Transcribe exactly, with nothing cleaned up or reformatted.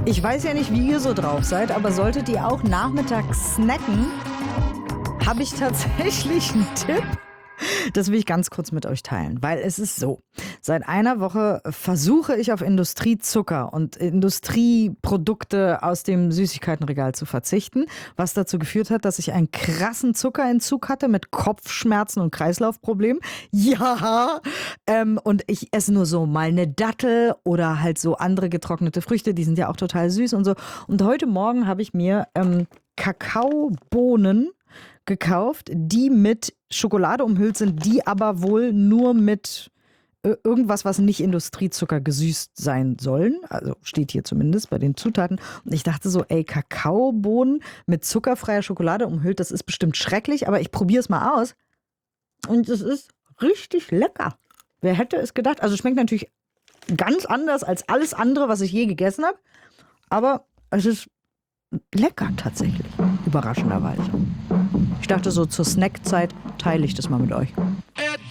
Ich weiß ja nicht, wie ihr so drauf seid, aber solltet ihr auch nachmittags snacken, habe ich tatsächlich einen Tipp. Das will ich ganz kurz mit euch teilen, weil es ist so. Seit einer Woche versuche ich auf Industriezucker und Industrieprodukte aus dem Süßigkeitenregal zu verzichten, was dazu geführt hat, dass ich einen krassen Zuckerentzug hatte mit Kopfschmerzen und Kreislaufproblemen. Ja, ähm, und ich esse nur so mal eine Dattel oder halt so andere getrocknete Früchte, die sind ja auch total süß und so. Und heute Morgen habe ich mir ähm, Kakaobohnen gekauft, die mit Schokolade umhüllt sind, die aber wohl nur mit äh, irgendwas, was nicht Industriezucker gesüßt sein sollen. Also steht hier zumindest bei den Zutaten. Und ich dachte so, ey, Kakaobohnen mit zuckerfreier Schokolade umhüllt, das ist bestimmt schrecklich, aber ich probiere es mal aus. Und es ist richtig lecker. Wer hätte es gedacht? Also schmeckt natürlich ganz anders als alles andere, was ich je gegessen habe. Aber es ist lecker tatsächlich, überraschenderweise. Ich dachte so, zur Snackzeit teile ich das mal mit euch.